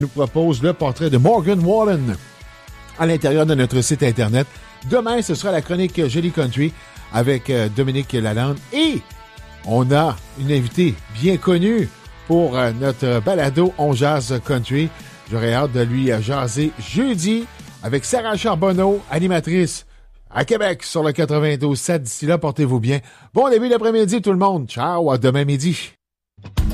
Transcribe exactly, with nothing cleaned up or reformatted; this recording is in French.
nous propose le portrait de Morgan Wallen à l'intérieur de notre site Internet. Demain, ce sera la chronique Jolie Country avec euh, Dominique Lalande. Et on a une invitée bien connue pour euh, notre balado On Jazz Country. J'aurais hâte de lui euh, jaser jeudi avec Sarah Charbonneau, animatrice à Québec sur le quatre-vingt-douze sept. D'ici là, portez-vous bien. Bon début d'après-midi tout le monde. Ciao, à demain midi.